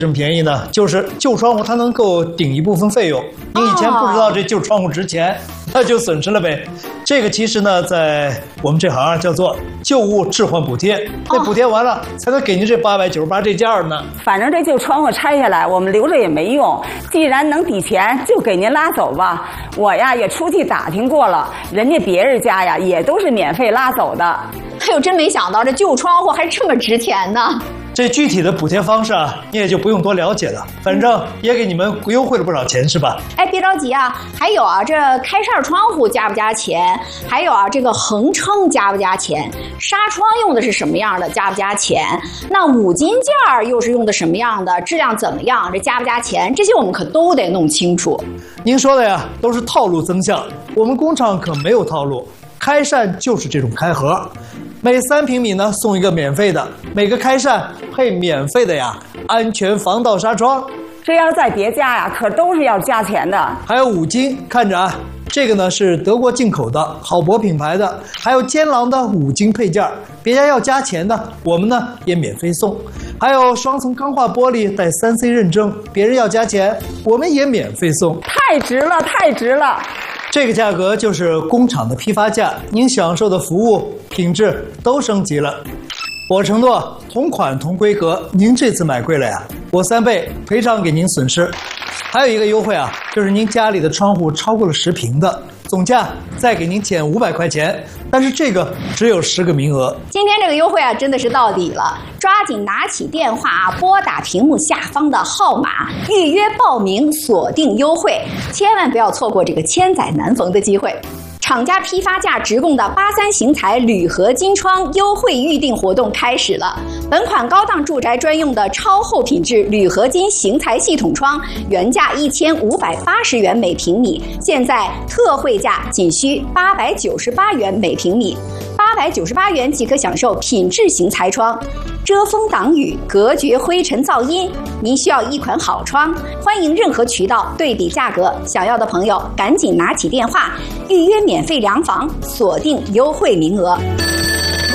这么便宜呢？就是旧窗户它能够顶一部分费用。您以前不知道这旧窗户值钱，那就损失了呗。这个其实呢，在我们这行叫做旧物置换补贴，那补贴完了才能给您这898这件呢。 反正这旧窗户拆下来，我们留着也没用。既然能抵钱，就给您拉走吧。我呀也出去打听过了，人家别人家呀也都是免费拉走的。 哎呦，真没想到这旧窗户还这么值钱呢。 这具体的补贴方式啊，你也就不用多了解了，反正也给你们优惠了不少钱，是吧？ 哎，别着急啊，还有啊，这开扇窗户加不加钱？还有啊，这个横撑加不加钱？纱窗用的是什么样的？加不加钱？那五金件儿又是用的什么样的？质量怎么样？这加不加钱？这些我们可都得弄清楚。 您说的呀，都是套路增项，我们工厂可没有套路，开扇就是这种开盒。每3平米呢送一个免费的，每个开扇配免费的呀安全防盗纱窗。 这要在别家呀，可都是要加钱的。 还有五金，看着啊，这个呢是德国进口的好博品牌的，还有坚狼的五金配件，别家要加钱的，我们呢也免费送。还有双层钢化玻璃带3C 认证，别人要加钱，我们也免费送。 太值了，太值了！ 这个价格就是工厂的批发价，您享受的服务品质都升级了。我承诺同款同规格，您这次买贵了呀，我3倍赔偿给您损失。还有一个优惠啊，就是您家里的窗户超过了10平的，总价再给您减500块钱，但是这个只有10个名额。 今天这个优惠啊，真的是到底了，抓紧拿起电话啊，拨打屏幕下方的号码，预约报名，锁定优惠，千万不要错过这个千载难逢的机会。厂家批发价直供的83型材铝合金窗优惠预订活动开始了。本款高档住宅专用的超厚品质铝合金型材系统窗，原价1580元每平米，现在特惠价仅需898元每平米，898元即可享受品质型材窗，遮风挡雨，隔绝灰尘噪音。您需要一款好窗，欢迎任何渠道对比价格，想要的朋友赶紧拿起电话预约免费量房，锁定优惠名额。